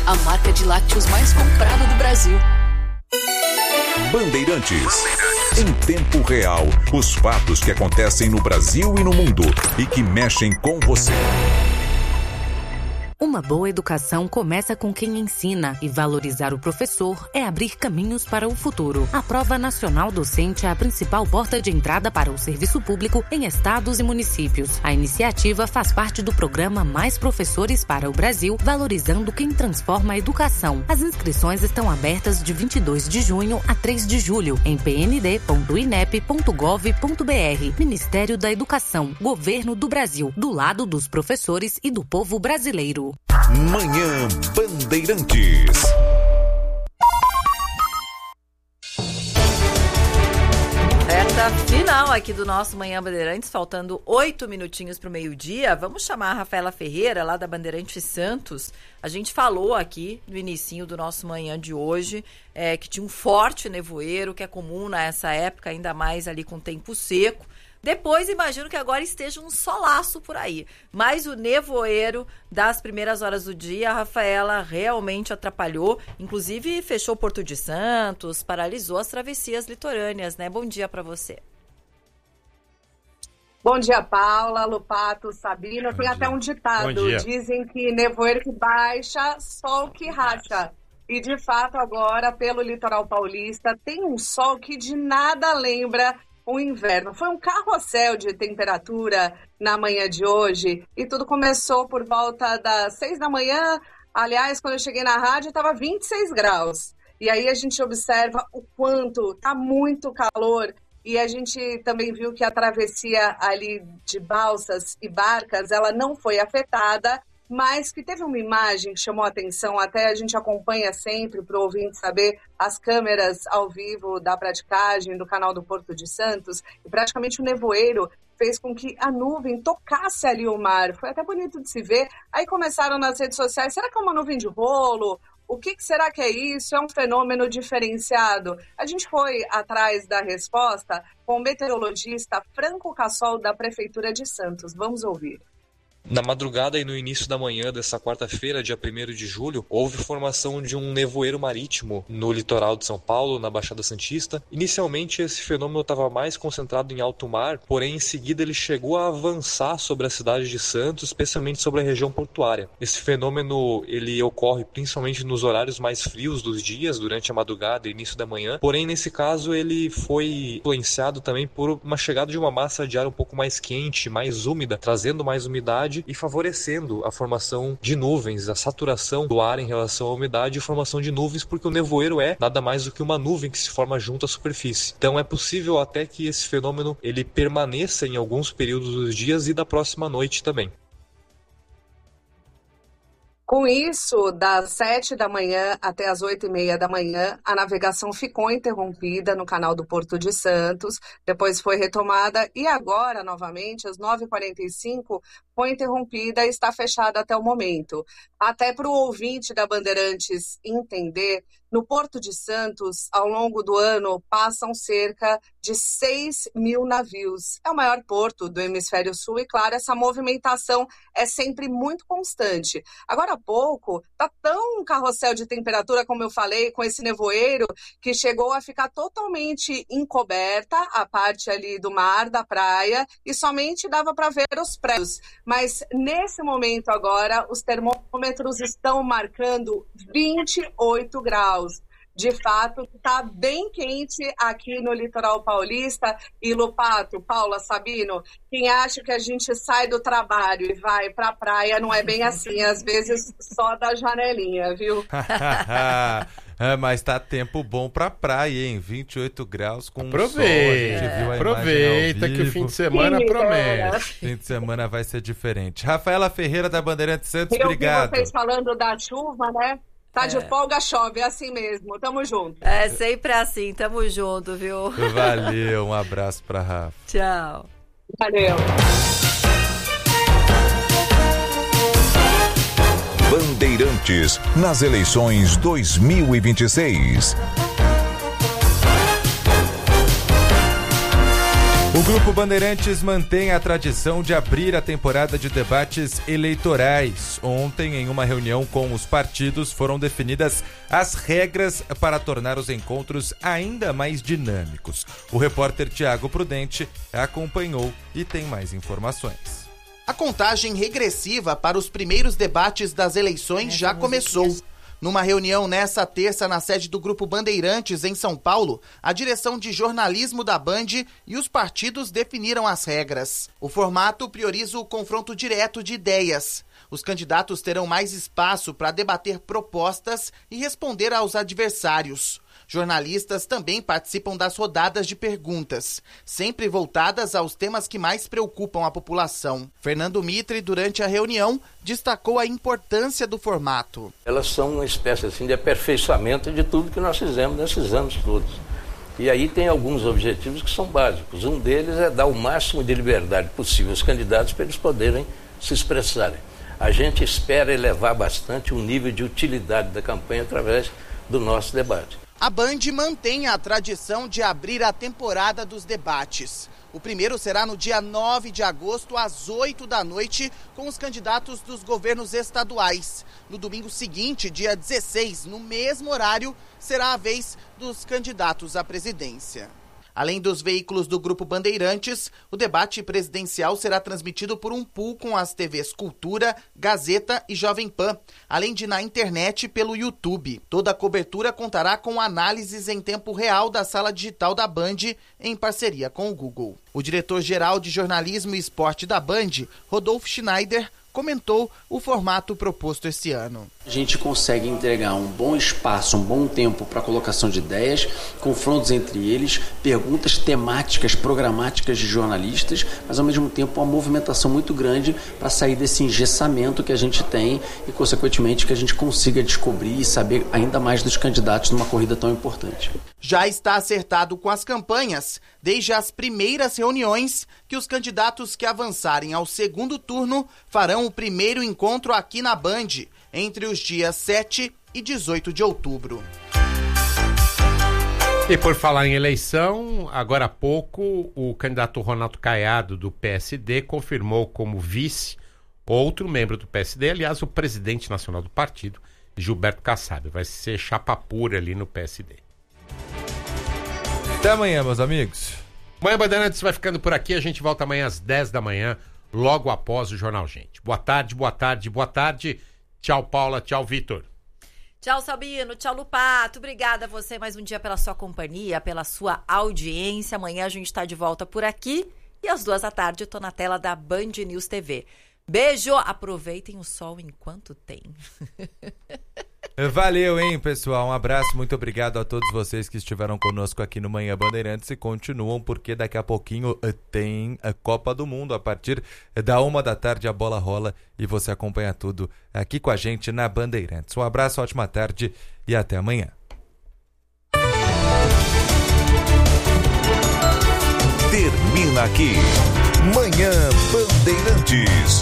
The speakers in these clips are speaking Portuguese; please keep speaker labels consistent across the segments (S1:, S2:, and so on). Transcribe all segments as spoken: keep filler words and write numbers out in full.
S1: a marca de lácteos mais comprada do Brasil.
S2: Bandeirantes. Em tempo real, os fatos que acontecem no Brasil e no mundo e que mexem com você.
S3: Uma boa educação começa com quem ensina, e valorizar o professor é abrir caminhos para o futuro. A Prova Nacional Docente é a principal porta de entrada para o serviço público em estados e municípios. A iniciativa faz parte do programa Mais Professores para o Brasil, valorizando quem transforma a educação. As inscrições estão abertas de vinte e dois de junho a três de julho em p n d ponto i n e p ponto gov ponto b r. Ministério da Educação, Governo do Brasil, do lado dos professores e do povo brasileiro.
S2: Manhã Bandeirantes.
S4: Reta final aqui do nosso Manhã Bandeirantes, faltando oito minutinhos para o meio-dia. Vamos chamar a Rafaela Ferreira, lá da Bandeirantes Santos. A gente falou aqui no inicinho do nosso Manhã de hoje é, que tinha um forte nevoeiro, que é comum nessa época, ainda mais ali com tempo seco. Depois, imagino que agora esteja um solaço por aí. Mas o nevoeiro das primeiras horas do dia, a Rafaela realmente atrapalhou. Inclusive, fechou o Porto de Santos, paralisou as travessias litorâneas, né? Bom dia para você.
S5: Bom dia, Paula, Lupato, Sabina. Tem até um ditado. Dizem que nevoeiro que baixa, sol que racha. E, de fato, agora, pelo litoral paulista, tem um sol que de nada lembra o inverno. Foi um carrossel de temperatura na manhã de hoje e tudo começou por volta das seis da manhã. Aliás, quando eu cheguei na rádio, estava vinte e seis graus. E aí a gente observa o quanto está muito calor. E a gente também viu que a travessia ali de balsas e barcas, ela não foi afetada, mas que teve uma imagem que chamou a atenção, até a gente acompanha sempre para o ouvinte saber as câmeras ao vivo da praticagem do canal do Porto de Santos, e praticamente o nevoeiro fez com que a nuvem tocasse ali o mar. Foi até bonito de se ver. Aí começaram nas redes sociais, será que é uma nuvem de rolo? O que, que será que é isso? É um fenômeno diferenciado? A gente foi atrás da resposta com o meteorologista Franco Cassol, da Prefeitura de Santos. Vamos ouvir.
S6: Na madrugada e no início da manhã dessa quarta-feira, dia primeiro de julho, houve formação de um nevoeiro marítimo no litoral de São Paulo, na Baixada Santista. Inicialmente, esse fenômeno estava mais concentrado em alto mar, porém, em seguida, ele chegou a avançar sobre a cidade de Santos, especialmente sobre a região portuária. Esse fenômeno ele ocorre principalmente nos horários mais frios dos dias, durante a madrugada e início da manhã. Porém, nesse caso, ele foi influenciado também por uma chegada de uma massa de ar um pouco mais quente, mais úmida, trazendo mais umidade e favorecendo a formação de nuvens, a saturação do ar em relação à umidade e a formação de nuvens, porque o nevoeiro é nada mais do que uma nuvem que se forma junto à superfície. Então é possível até que esse fenômeno ele permaneça em alguns períodos dos dias e da próxima noite também.
S5: Com isso, das sete da manhã até as oito e meia da manhã, a navegação ficou interrompida no canal do Porto de Santos, depois foi retomada e agora, novamente, às nove e quarenta e cinco, foi interrompida e está fechada até o momento. Até para o ouvinte da Bandeirantes entender, no Porto de Santos, ao longo do ano, passam cerca de seis mil navios. É o maior porto do Hemisfério Sul e, claro, essa movimentação é sempre muito constante. Agora há pouco, está tão um carrossel de temperatura, como eu falei, com esse nevoeiro, que chegou a ficar totalmente encoberta a parte ali do mar, da praia, e somente dava para ver os prédios. Mas nesse momento agora, os termômetros estão marcando vinte e oito graus. De fato, está bem quente aqui no litoral paulista. E, Lupato, Paula, Sabino, quem acha que a gente sai do trabalho e vai para a praia, não é bem assim. Às vezes, só da janelinha, viu?
S7: É, mas tá tempo bom pra praia, hein? vinte e oito graus com
S8: Aproveita,
S7: sol. A gente viu a
S8: aproveita que o fim de semana promete.
S7: Fim de semana vai ser diferente. Rafaela Ferreira, da Bandeirantes Santos,
S5: eu
S7: obrigado.
S5: Eu vi vocês falando da chuva, né? Tá é. de folga, chove, é assim mesmo. Tamo junto.
S4: É sempre assim, tamo junto, viu?
S7: Valeu, um abraço pra Rafa.
S4: Tchau.
S5: Valeu.
S2: Bandeirantes nas eleições dois mil e vinte e seis.
S9: O
S7: Grupo Bandeirantes mantém a tradição de abrir a temporada de debates eleitorais. Ontem, em uma reunião com os partidos, foram definidas as regras para tornar os encontros ainda mais dinâmicos. O repórter Tiago Prudente acompanhou e tem mais informações.
S9: A contagem regressiva para os primeiros debates das eleições já começou. Numa reunião nessa terça na sede do Grupo Bandeirantes, em São Paulo, a direção de jornalismo da Band e os partidos definiram as regras. O formato prioriza o confronto direto de ideias. Os candidatos terão mais espaço para debater propostas e responder aos adversários. Jornalistas também participam das rodadas de perguntas, sempre voltadas aos temas que mais preocupam a população. Fernando Mitre, durante a reunião, destacou a importância do formato.
S10: Elas são uma espécie assim, de aperfeiçoamento de tudo que nós fizemos nesses anos todos. E aí tem alguns objetivos que são básicos. Um deles é dar o máximo de liberdade possível aos candidatos para eles poderem se expressarem. A gente espera elevar bastante o nível de utilidade da campanha através do nosso debate.
S9: A Band mantém a tradição de abrir a temporada dos debates. O primeiro será no dia nove de agosto, às oito da noite, com os candidatos dos governos estaduais. No domingo seguinte, dia dezesseis, no mesmo horário, será a vez dos candidatos à presidência. Além dos veículos do Grupo Bandeirantes, o debate presidencial será transmitido por um pool com as T Vs Cultura, Gazeta e Jovem Pan, além de na internet pelo YouTube. Toda a cobertura contará com análises em tempo real da sala digital da Band, em parceria com o Google. O diretor-geral de jornalismo e esporte da Band, Rodolfo Schneider, comentou o formato proposto esse ano.
S11: A gente consegue entregar um bom espaço, um bom tempo para a colocação de ideias, confrontos entre eles, perguntas temáticas, programáticas de jornalistas, mas ao mesmo tempo uma movimentação muito grande para sair desse engessamento que a gente tem e, consequentemente, que a gente consiga descobrir e saber ainda mais dos candidatos numa corrida tão importante.
S9: Já está acertado com as campanhas, desde as primeiras reuniões, que os candidatos que avançarem ao segundo turno farão o primeiro encontro aqui na Band, entre os dias sete e dezoito de outubro.
S8: E por falar em eleição, agora há pouco, o candidato Ronaldo Caiado, do P S D, confirmou como vice outro membro do P S D, aliás, o presidente nacional do partido, Gilberto Kassab. Vai ser chapa pura ali no P S D.
S7: Até amanhã, meus amigos.
S8: Manhã Bandeirantes vai ficando por aqui. A gente volta amanhã às dez da manhã, logo após o Jornal Gente. Boa tarde, boa tarde, boa tarde. Tchau, Paula. Tchau, Vitor.
S4: Tchau, Sabino. Tchau, Lupato. Obrigada a você mais um dia pela sua companhia, pela sua audiência. Amanhã a gente está de volta por aqui. E às duas da tarde eu tô na tela da Band News T V. Beijo. Aproveitem o sol enquanto tem.
S7: Valeu, hein, pessoal? Um abraço, muito obrigado a todos vocês que estiveram conosco aqui no Manhã Bandeirantes e continuam, porque daqui a pouquinho tem a Copa do Mundo. A partir da uma da tarde a bola rola e você acompanha tudo aqui com a gente na Bandeirantes. Um abraço, ótima tarde e até amanhã.
S2: Termina aqui Manhã Bandeirantes.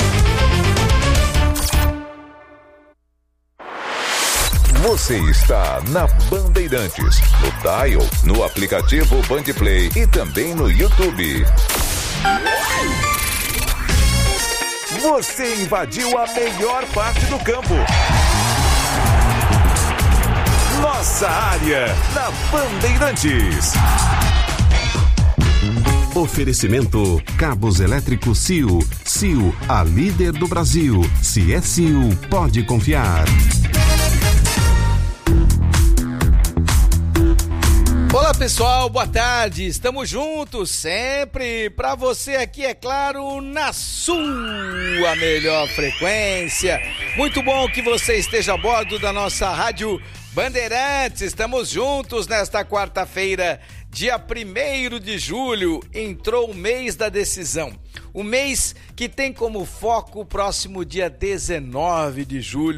S2: Você está na Bandeirantes, no Dial, no aplicativo Bandplay e também no YouTube. Você invadiu a melhor parte do campo. Nossa área na Bandeirantes.
S12: Oferecimento Cabos Elétricos C I O. C I O, a líder do Brasil. Se é C I O, pode confiar.
S13: Olá pessoal, boa tarde, estamos juntos sempre para você aqui, é claro, na sua melhor frequência. Muito bom que você esteja a bordo da nossa Rádio Bandeirantes. Estamos juntos nesta quarta-feira, dia primeiro de julho, entrou o mês da decisão. O mês que tem como foco o próximo dia dezenove de julho,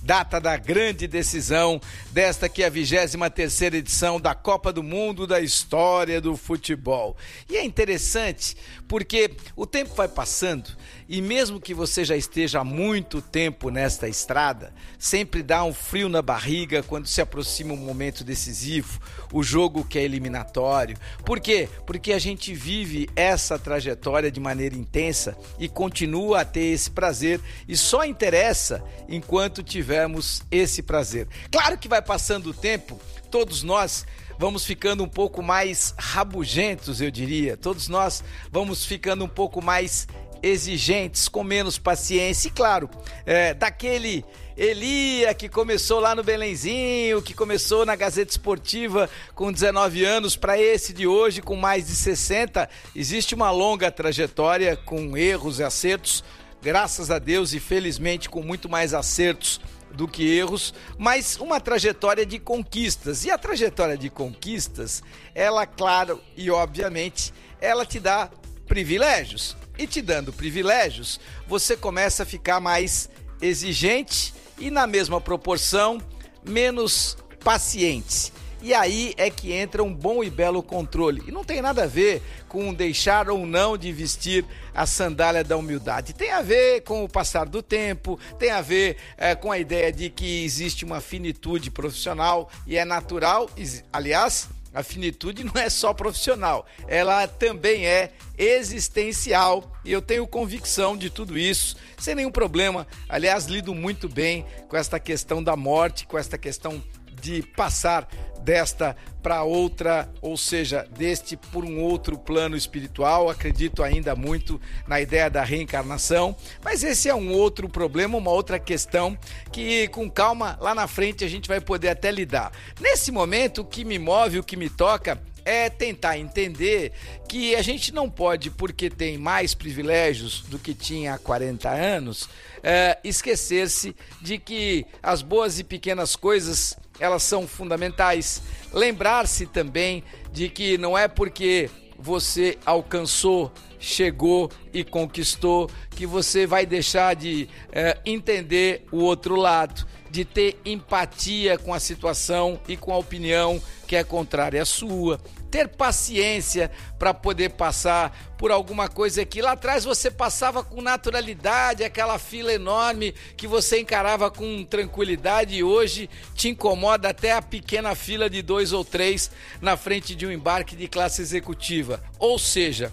S13: data da grande decisão desta que é a vigésima terceira edição da Copa do Mundo da história do futebol. E é interessante porque o tempo vai passando e mesmo que você já esteja há muito tempo nesta estrada, sempre dá um frio na barriga quando se aproxima um momento decisivo, o jogo que é eliminatório. Por quê? Porque a gente vive essa trajetória de maneira intensa e continua a ter esse prazer e só interessa enquanto tivermos esse prazer. Claro que vai passando o tempo, todos nós vamos ficando um pouco mais rabugentos, eu diria. Todos nós vamos ficando um pouco mais exigentes, com menos paciência. E claro, é, daquele Elia que começou lá no Belenzinho, que começou na Gazeta Esportiva com dezenove anos, para esse de hoje com mais de sessenta, existe uma longa trajetória com erros e acertos, graças a Deus e felizmente com muito mais acertos do que erros, mas uma trajetória de conquistas. E a trajetória de conquistas, ela, claro e obviamente, ela te dá privilégios. E te dando privilégios, você começa a ficar mais exigente e, na mesma proporção, menos paciente. E aí é que entra um bom e belo controle. E não tem nada a ver com deixar ou não de vestir a sandália da humildade. Tem a ver com o passar do tempo, tem a ver é, com a ideia de que existe uma finitude profissional e é natural. Aliás, a finitude não é só profissional, ela também é existencial e eu tenho convicção de tudo isso, sem nenhum problema. Aliás, lido muito bem com esta questão da morte, com esta questão de passar desta para outra, ou seja, deste por um outro plano espiritual. Acredito ainda muito na ideia da reencarnação, mas esse é um outro problema, uma outra questão que com calma lá na frente a gente vai poder até lidar. Nesse momento, o que me move, o que me toca é tentar entender que a gente não pode, porque tem mais privilégios do que tinha há quarenta anos, é, esquecer-se de que as boas e pequenas coisas, elas são fundamentais. Lembrar-se também de que não é porque você alcançou, chegou e conquistou que você vai deixar de é, entender o outro lado, de ter empatia com a situação e com a opinião que é contrária à sua, ter paciência para poder passar por alguma coisa que lá atrás você passava com naturalidade, aquela fila enorme que você encarava com tranquilidade e hoje te incomoda até a pequena fila de dois ou três na frente de um embarque de classe executiva. Ou seja,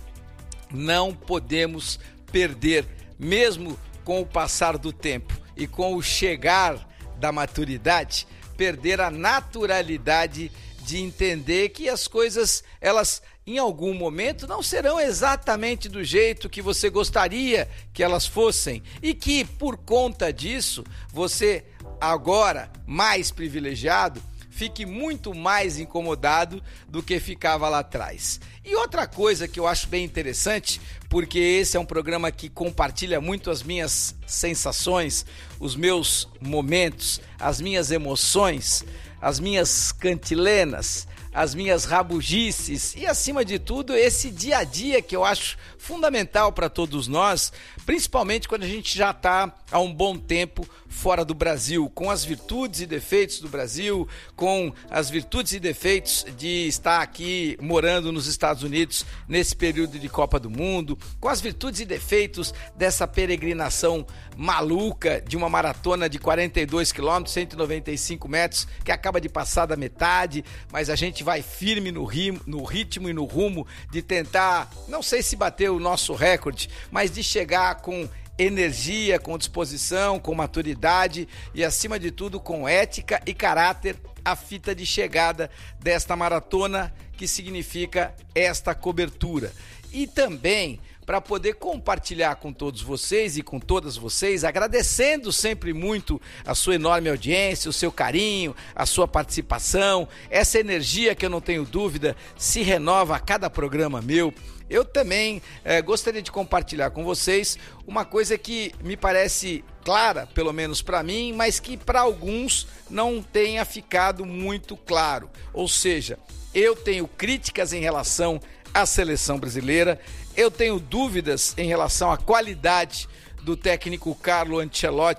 S13: não podemos perder, mesmo com o passar do tempo e com o chegar da maturidade, perder a naturalidade de entender que as coisas, elas em algum momento não serão exatamente do jeito que você gostaria que elas fossem e que por conta disso, você agora mais privilegiado, fique muito mais incomodado do que ficava lá atrás. E outra coisa que eu acho bem interessante, porque esse é um programa que compartilha muito as minhas sensações, os meus momentos, as minhas emoções, as minhas cantilenas, as minhas rabugices e, acima de tudo, esse dia a dia que eu acho fundamental para todos nós, principalmente quando a gente já está há um bom tempo fora do Brasil, com as virtudes e defeitos do Brasil, com as virtudes e defeitos de estar aqui morando nos Estados Unidos nesse período de Copa do Mundo, com as virtudes e defeitos dessa peregrinação maluca de uma maratona de quarenta e dois quilômetros, cento e noventa e cinco metros, que acaba de passar da metade, mas a gente vai firme no, rim, no ritmo e no rumo de tentar, não sei se bater o nosso recorde, mas de chegar com energia, com disposição, com maturidade e, acima de tudo, com ética e caráter, a fita de chegada desta maratona, que significa esta cobertura. E também para poder compartilhar com todos vocês e com todas vocês, agradecendo sempre muito a sua enorme audiência, o seu carinho, a sua participação, essa energia que eu não tenho dúvida se renova a cada programa meu. Eu também eh, gostaria de compartilhar com vocês uma coisa que me parece clara, pelo menos para mim, mas que para alguns não tenha ficado muito claro. Ou seja, eu tenho críticas em relação à seleção brasileira, eu tenho dúvidas em relação à qualidade do técnico Carlo Ancelotti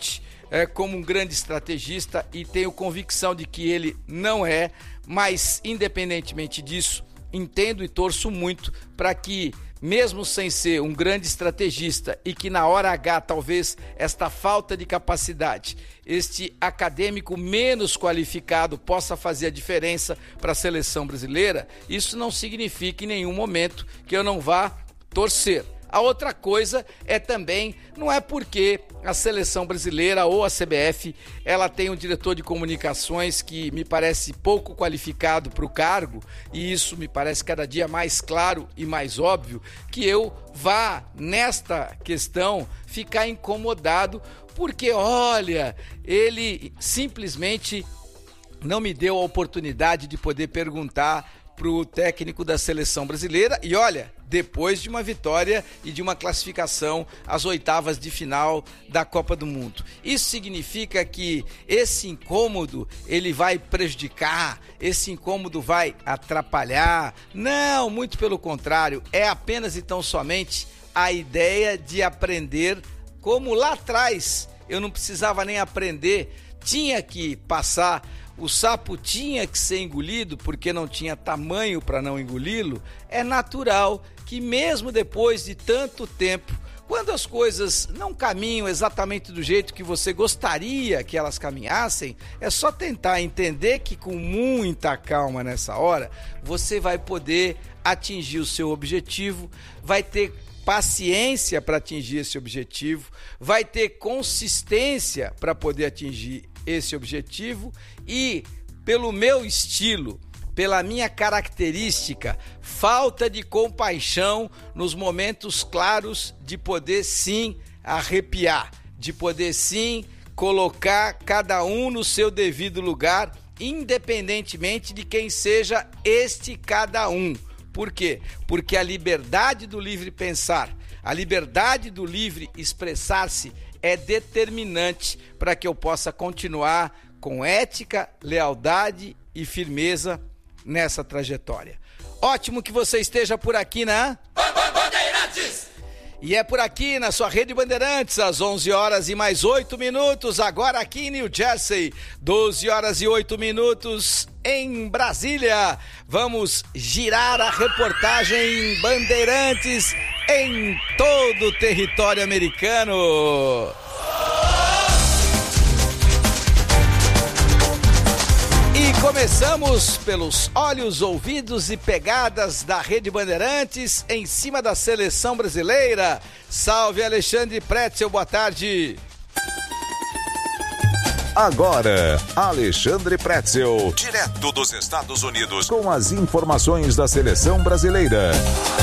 S13: é, como um grande estrategista e tenho convicção de que ele não é, mas independentemente disso, entendo e torço muito para que, mesmo sem ser um grande estrategista e que na hora H talvez esta falta de capacidade, este acadêmico menos qualificado possa fazer a diferença para a seleção brasileira, isso não significa em nenhum momento que eu não vá torcer. A outra coisa é também, não é porque a seleção brasileira ou a C B F, ela tem um diretor de comunicações que me parece pouco qualificado para o cargo, e isso me parece cada dia mais claro e mais óbvio, que eu vá, nesta questão, ficar incomodado, porque, olha, ele simplesmente não me deu a oportunidade de poder perguntar para o técnico da seleção brasileira, e olha, depois de uma vitória e de uma classificação às oitavas de final da Copa do Mundo. Isso significa que esse incômodo, ele vai prejudicar, esse incômodo vai atrapalhar? Não, muito pelo contrário, é apenas e tão somente a ideia de aprender como lá atrás eu não precisava nem aprender, tinha que passar. O sapo tinha que ser engolido porque não tinha tamanho para não engoli-lo. É natural que mesmo depois de tanto tempo, quando as coisas não caminham exatamente do jeito que você gostaria que elas caminhassem, é só tentar entender que com muita calma nessa hora, você vai poder atingir o seu objetivo, vai ter paciência para atingir esse objetivo, vai ter consistência para poder atingir esse objetivo e, pelo meu estilo, pela minha característica, falta de compaixão nos momentos claros de poder sim arrepiar, de poder sim colocar cada um no seu devido lugar, independentemente de quem seja este cada um. Por quê? Porque a liberdade do livre pensar, a liberdade do livre expressar-se é determinante para que eu possa continuar com ética, lealdade e firmeza nessa trajetória. Ótimo que você esteja por aqui na Bandeirantes! E é por aqui na sua Rede Bandeirantes, às onze horas e mais oito minutos, agora aqui em New Jersey, doze horas e oito minutos em Brasília. Vamos girar a reportagem Bandeirantes em todo o território americano. E começamos pelos olhos, ouvidos e pegadas da Rede Bandeirantes em cima da seleção brasileira. Salve, Alexandre Pretzel, boa tarde.
S2: Agora, Alexandre Pretzel, direto dos Estados Unidos, com as informações da seleção brasileira.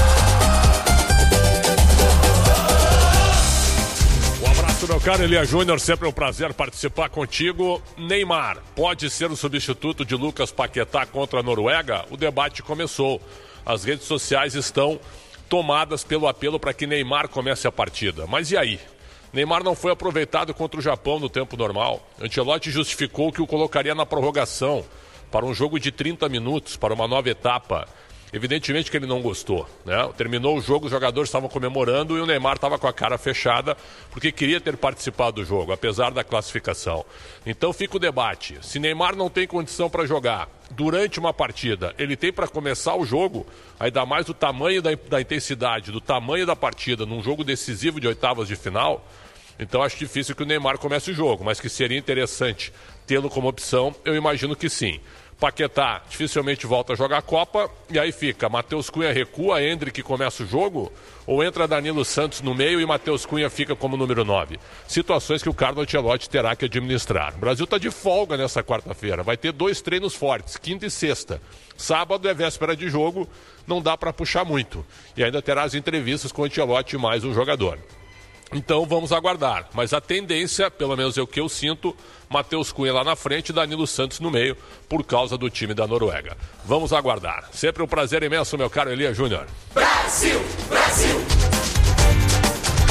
S14: Meu caro Elia Júnior, sempre um prazer participar contigo. Neymar pode ser o substituto de Lucas Paquetá contra a Noruega? O debate começou. As redes sociais estão tomadas pelo apelo para que Neymar comece a partida. Mas e aí? Neymar não foi aproveitado contra o Japão no tempo normal. Ancelotti justificou que o colocaria na prorrogação para um jogo de trinta minutos, para uma nova etapa. Evidentemente que ele não gostou, né? Terminou o jogo, os jogadores estavam comemorando e o Neymar estava com a cara fechada porque queria ter participado do jogo, apesar da classificação. Então fica o debate. Se Neymar não tem condição para jogar durante uma partida, ele tem para começar o jogo, ainda mais do tamanho da, da intensidade, do tamanho da partida, num jogo decisivo de oitavas de final, então acho difícil que o Neymar comece o jogo, mas que seria interessante tê-lo como opção, eu imagino que sim. Paquetá dificilmente volta a jogar a Copa, e aí fica, Matheus Cunha recua, Endrick começa o jogo, ou entra Danilo Santos no meio e Matheus Cunha fica como número nove. Situações que o Carlo Ancelotti terá que administrar. O Brasil está de folga nessa quarta-feira, vai ter dois treinos fortes, quinta e sexta. Sábado é véspera de jogo, não dá para puxar muito. E ainda terá as entrevistas com o Ancelotti e mais um jogador. Então vamos aguardar, mas a tendência, pelo menos é o que eu sinto, Matheus Cunha lá na frente e Danilo Santos no meio, por causa do time da Noruega. Vamos aguardar. Sempre um prazer imenso, meu caro Elia Júnior.
S15: Brasil, Brasil!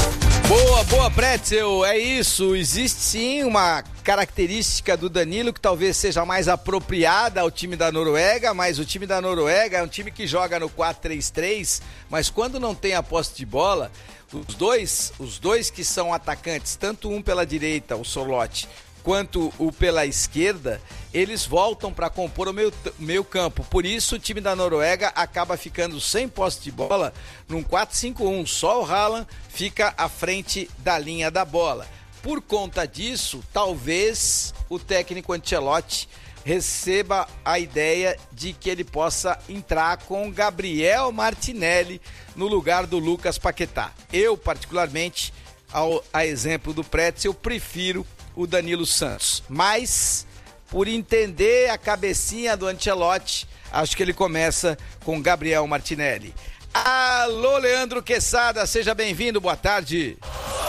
S13: Boa, boa, Pretzel, é isso, existe sim uma característica do Danilo que talvez seja mais apropriada ao time da Noruega, mas o time da Noruega é um time que joga no quatro três três, mas quando não tem a posse de bola, os dois, os dois que são atacantes, tanto um pela direita, o Sørloth, quanto o pela esquerda, eles voltam para compor o meio, meio campo. Por isso o time da Noruega acaba ficando sem posse de bola num quatro cinco um. Só o Haaland fica à frente da linha da bola. Por conta disso, talvez o técnico Ancelotti receba a ideia de que ele possa entrar com Gabriel Martinelli no lugar do Lucas Paquetá. Eu, particularmente, ao, a exemplo do Pretzel, eu prefiro o Danilo Santos, mas por entender a cabecinha do Ancelotti, acho que ele começa com Gabriel Martinelli. Alô, Leandro Quesada, seja bem-vindo, boa tarde.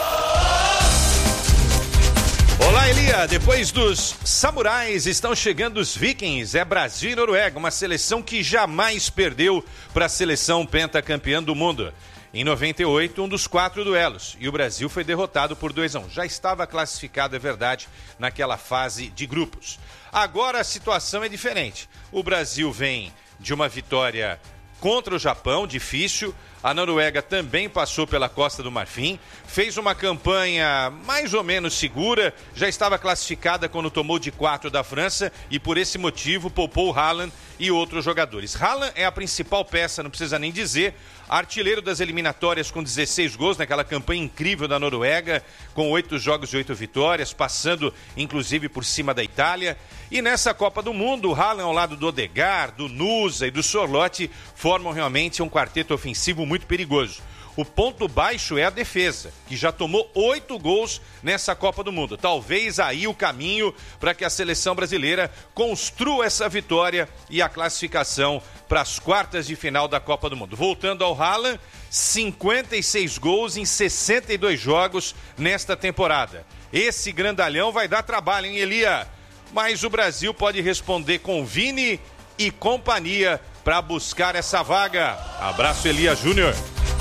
S15: Olá, Elia, depois dos samurais estão chegando os vikings, é Brasil e Noruega, uma seleção que jamais perdeu para a seleção pentacampeã do mundo. Em noventa e oito, um dos quatro duelos, e o Brasil foi derrotado por dois a um. Já estava classificado, é verdade, naquela fase de grupos. Agora a situação é diferente. O Brasil vem de uma vitória contra o Japão, difícil. A Noruega também passou pela Costa do Marfim, fez uma campanha mais ou menos segura, já estava classificada quando tomou de quatro da França e por esse motivo poupou Haaland e outros jogadores. Haaland é a principal peça, não precisa nem dizer, artilheiro das eliminatórias com dezesseis gols naquela campanha incrível da Noruega, com oito jogos e oito vitórias, passando inclusive por cima da Itália. E nessa Copa do Mundo, o Haaland ao lado do Odegaard, do Nusa e do Sørloth formam realmente um quarteto ofensivo muito perigoso. O ponto baixo é a defesa, que já tomou oito gols nessa Copa do Mundo. Talvez aí o caminho para que a seleção brasileira construa essa vitória e a classificação para as quartas de final da Copa do Mundo. Voltando ao Haaland, cinquenta e seis gols em sessenta e dois jogos nesta temporada. Esse grandalhão vai dar trabalho, hein, Elia? Mas o Brasil pode responder com Vini e companhia para buscar essa vaga. Abraço, Elia Júnior.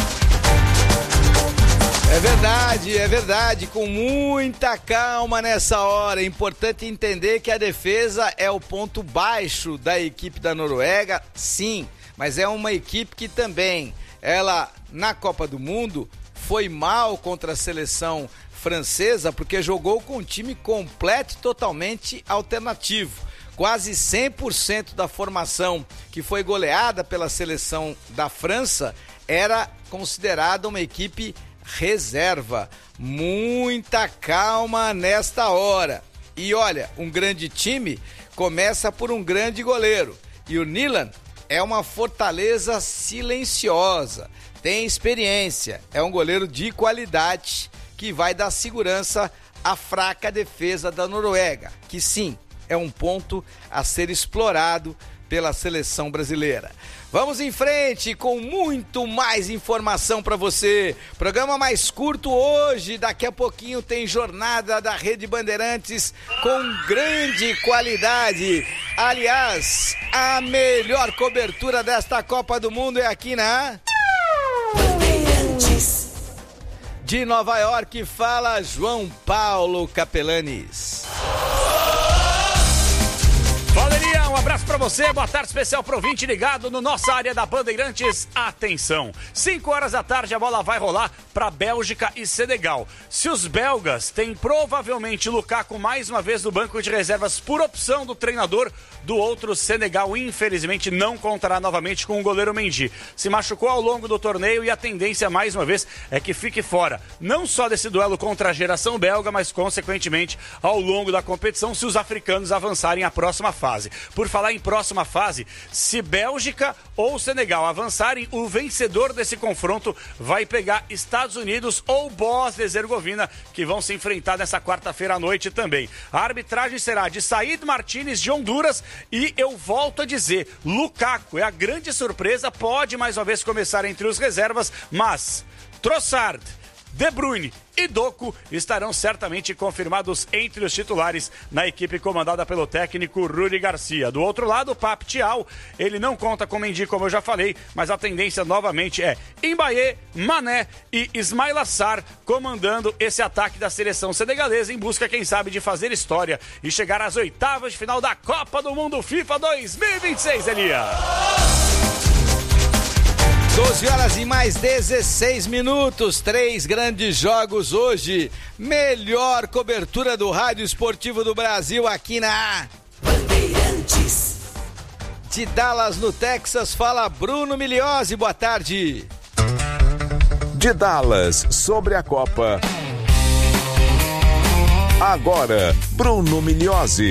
S13: É verdade, é verdade, com muita calma nessa hora. É importante entender que a defesa é o ponto baixo da equipe da Noruega, sim, mas é uma equipe que também, ela na Copa do Mundo foi mal contra a seleção francesa porque jogou com um time completo e totalmente alternativo. Quase cem por cento da formação que foi goleada pela seleção da França era considerada uma equipe reserva. Muita calma nesta hora. E olha, um grande time começa por um grande goleiro. E o Nyland é uma fortaleza silenciosa, tem experiência, é um goleiro de qualidade que vai dar segurança à fraca defesa da Noruega, que sim, é um ponto a ser explorado pela seleção brasileira. Vamos em frente com muito mais informação para você. Programa mais curto hoje, daqui a pouquinho tem jornada da Rede Bandeirantes com grande qualidade. Aliás, a melhor cobertura desta Copa do Mundo é aqui na Bandeirantes. De Nova York, fala João Paulo Capelanes.
S16: Valeria, um abraço pra você, boa tarde especial pro ouvinte ligado no nossa área da Bandeirantes. Atenção, cinco horas da tarde a bola vai rolar pra Bélgica e Senegal. Se os belgas têm provavelmente Lukaku mais uma vez no banco de reservas por opção do treinador, do outro Senegal infelizmente não contará novamente com o goleiro Mendy. Se machucou ao longo do torneio e a tendência mais uma vez é que fique fora, não só desse duelo contra a geração belga, mas consequentemente ao longo da competição se os africanos avançarem à próxima fase. Por falar em próxima fase, se Bélgica ou Senegal avançarem, o vencedor desse confronto vai pegar Estados Unidos ou Bósnia e Herzegovina, que vão se enfrentar nessa quarta-feira à noite também. A arbitragem será de Said Martínez de Honduras e eu volto a dizer, Lukaku é a grande surpresa, pode mais uma vez começar entre os reservas, mas Trossard, De Bruyne e Doku estarão certamente confirmados entre os titulares na equipe comandada pelo técnico Rudi Garcia. Do outro lado, o Pape Thiaw, ele não conta com Mendy, como eu já falei, mas a tendência novamente é Mbaye, Mané e Ismaila Sarr comandando esse ataque da seleção senegalesa em busca, quem sabe, de fazer história e chegar às oitavas de final da Copa do Mundo FIFA dois mil e vinte e seis, Elia.
S13: doze horas e mais dezesseis minutos, três grandes jogos hoje. Melhor cobertura do Rádio Esportivo do Brasil aqui na Bandeirantes. De Dallas, no Texas, fala Bruno Migliozzi, boa tarde.
S2: De Dallas, sobre a Copa. Agora, Bruno Migliozzi.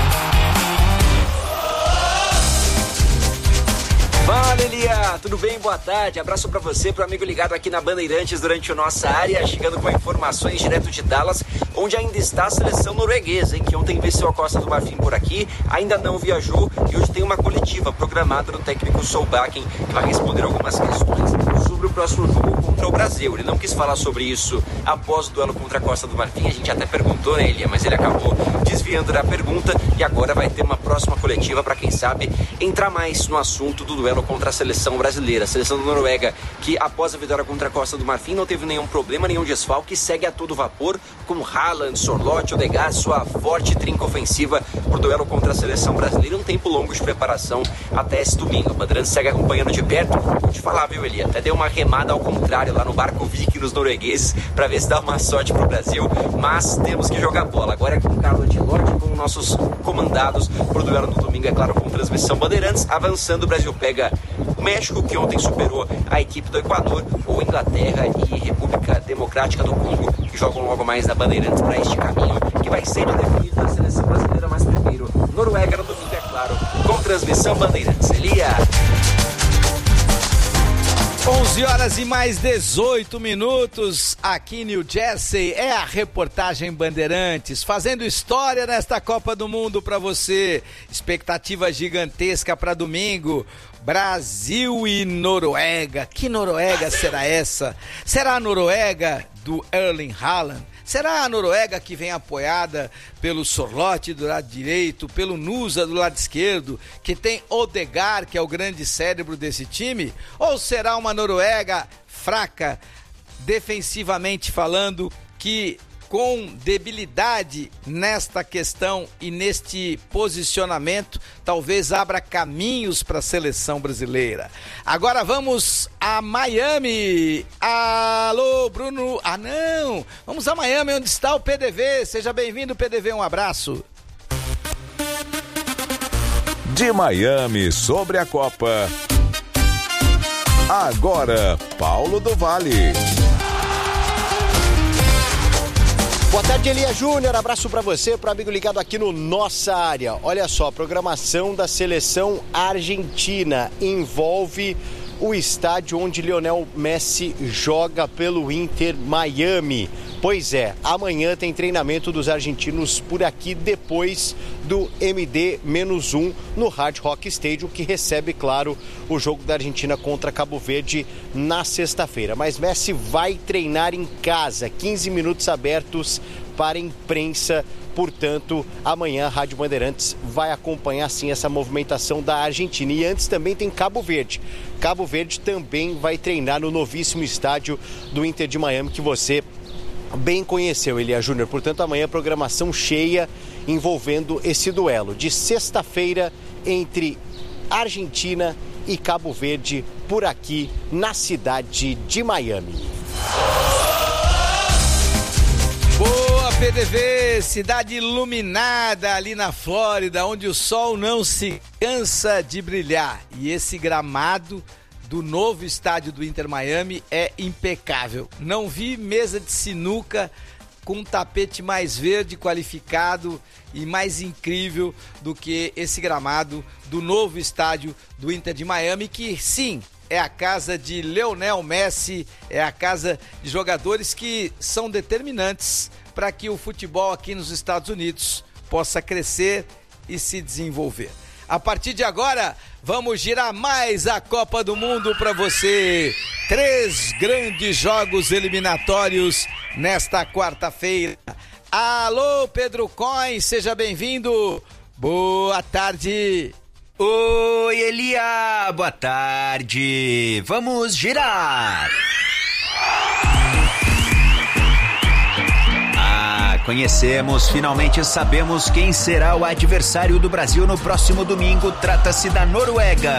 S17: Fala, Elia, tudo bem? Boa tarde, abraço pra você, pro amigo ligado aqui na Bandeirantes durante a nossa área, chegando com informações direto de Dallas, onde ainda está a seleção norueguesa, hein, que ontem venceu a Costa do Marfim por aqui, ainda não viajou e hoje tem uma coletiva programada do técnico Solbakken, que vai responder algumas questões sobre o próximo jogo contra o Brasil. Ele não quis falar sobre isso após o duelo contra a Costa do Marfim, a gente até perguntou, né, Elia, mas ele acabou desviando da pergunta e agora vai ter uma próxima coletiva para, quem sabe, entrar mais no assunto do duelo contra a seleção brasileira, a seleção da Noruega, que após a vitória contra a Costa do Marfim não teve nenhum problema, nenhum desfalque, segue a todo vapor com Haaland, Sorloth, Odegaard, sua forte trinca ofensiva pro duelo contra a seleção brasileira, um tempo longo de preparação até esse domingo. O Bandeirantes segue acompanhando de perto, vou te falar, viu, Eli, até deu uma remada ao contrário lá no barco Viking dos noruegueses para ver se dá uma sorte pro Brasil, mas temos que jogar bola. Agora é com o Carlo Ancelotti, com nossos comandados pro duelo no domingo, é claro, com transmissão Bandeirantes. Avançando, o Brasil pega o México, que ontem superou a equipe do Equador, ou Inglaterra e República Democrática do Congo, que jogam logo mais na Bandeirantes para este caminho, que vai ser definido na seleção brasileira, mas primeiro Noruega no domingo, é claro, com transmissão Bandeirantes. Elia.
S13: onze horas e mais dezoito minutos aqui em New Jersey, é a reportagem Bandeirantes, fazendo história nesta Copa do Mundo para você. Expectativa gigantesca para domingo. Brasil e Noruega. Que Noruega será essa? Será a Noruega do Erling Haaland? Será a Noruega que vem apoiada pelo Sorloth do lado direito, pelo Nusa do lado esquerdo, que tem Odegaard, que é o grande cérebro desse time? Ou será uma Noruega fraca, defensivamente falando, que com debilidade nesta questão e neste posicionamento, talvez abra caminhos para a seleção brasileira. Agora vamos a Miami. Alô, Bruno. Ah, não. Vamos a Miami, onde está o P D V. Seja bem-vindo, P D V. Um abraço.
S2: De Miami, sobre a Copa. Agora, Paulo do Vale.
S18: Boa tarde, Elia Júnior. Abraço para você, para o amigo ligado aqui no Nossa Área. Olha só, a programação da seleção argentina envolve o estádio onde Lionel Messi joga pelo Inter Miami. Pois é, amanhã tem treinamento dos argentinos por aqui depois do M D um no Hard Rock Stadium, que recebe, claro, o jogo da Argentina contra Cabo Verde na sexta-feira. Mas Messi vai treinar em casa, quinze minutos abertos para a imprensa. Portanto, amanhã a Rádio Bandeirantes vai acompanhar sim essa movimentação da Argentina. E antes também tem Cabo Verde. Cabo Verde também vai treinar no novíssimo estádio do Inter de Miami, que você bem conheceu, Elia Júnior. Portanto, amanhã programação cheia envolvendo esse duelo de sexta-feira entre Argentina e Cabo Verde por aqui na cidade de Miami.
S13: Boa, P D V, cidade iluminada ali na Flórida, onde o sol não se cansa de brilhar. E esse gramado do novo estádio do Inter Miami é impecável. Não vi mesa de sinuca com um tapete mais verde qualificado e mais incrível do que esse gramado do novo estádio do Inter de Miami, que sim, é a casa de Lionel Messi, é a casa de jogadores que são determinantes para que o futebol aqui nos Estados Unidos possa crescer e se desenvolver. A partir de agora, vamos girar mais a Copa do Mundo para você. Três grandes jogos eliminatórios nesta quarta-feira. Alô, Pedro Coin, seja bem-vindo. Boa tarde.
S19: Oi, Elia, boa tarde. Vamos girar. Ah, conhecemos, finalmente sabemos quem será o adversário do Brasil no próximo domingo. Trata-se da Noruega.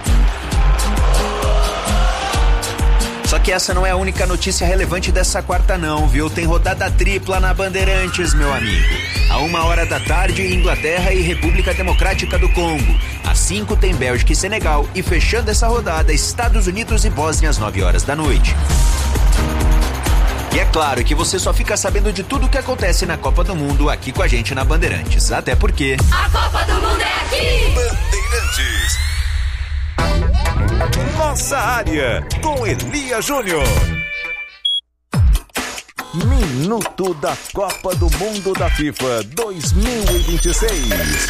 S19: Só que essa não é a única notícia relevante dessa quarta não, viu? Tem rodada tripla na Bandeirantes, meu amigo. A uma hora da tarde, Inglaterra e República Democrática do Congo. Às cinco tem Bélgica e Senegal. E fechando essa rodada, Estados Unidos e Bósnia às nove horas da noite. E é claro que você só fica sabendo de tudo o que acontece na Copa do Mundo aqui com a gente na Bandeirantes. Até porque...
S20: a Copa do Mundo é aqui!
S2: Bandeirantes. Nossa área, com Elia Júnior. Minuto da Copa do Mundo da FIFA dois mil e vinte e seis.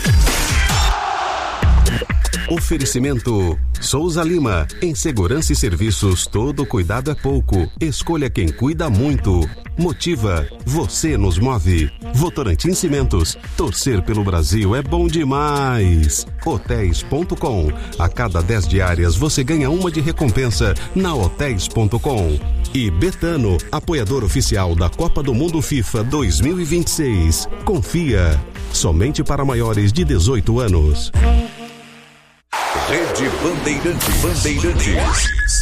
S12: Oferecimento Souza Lima. Em segurança e serviços, todo cuidado é pouco. Escolha quem cuida muito. Motiva. Você nos move. Votorantim Cimentos. Torcer pelo Brasil é bom demais. Hotéis ponto com. A cada dez diárias você ganha uma de recompensa na hotéis ponto com. E Betano, apoiador oficial da Copa do Mundo FIFA dois mil e vinte e seis. Confia. Somente para maiores de dezoito anos.
S2: Rede Bandeirantes. Bandeirantes.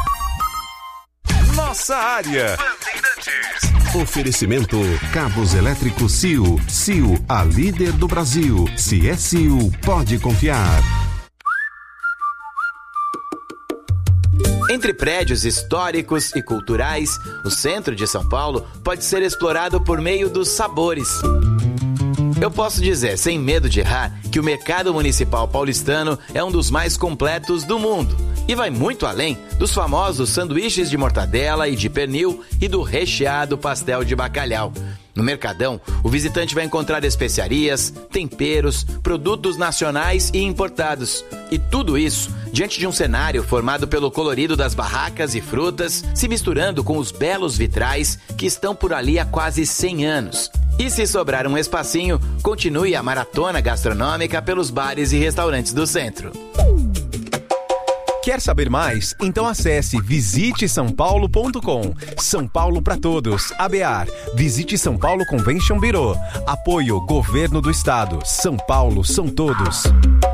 S2: Nossa área. Bandeirantes.
S12: Oferecimento Cabos Elétricos C I U. C I U, a líder do Brasil. Se é C I U, pode confiar.
S19: Entre prédios históricos e culturais, o centro de São Paulo pode ser explorado por meio dos sabores. Eu posso dizer, sem medo de errar, que o mercado municipal paulistano é um dos mais completos do mundo e vai muito além dos famosos sanduíches de mortadela e de pernil e do recheado pastel de bacalhau. No Mercadão, o visitante vai encontrar especiarias, temperos, produtos nacionais e importados. E tudo isso diante de um cenário formado pelo colorido das barracas e frutas, se misturando com os belos vitrais que estão por ali há quase cem anos. E se sobrar um espacinho, continue a maratona gastronômica pelos bares e restaurantes do centro.
S21: Quer saber mais? Então acesse visite são paulo ponto com. São Paulo para todos. A B A R. Visite São Paulo Convention Bureau. Apoio Governo do Estado. São Paulo são todos.